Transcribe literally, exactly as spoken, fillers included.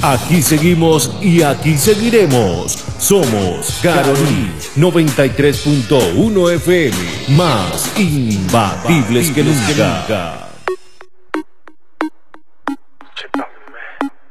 Aquí seguimos y aquí seguiremos. Somos Caroní noventa y tres punto uno F M, más imbatibles que nunca.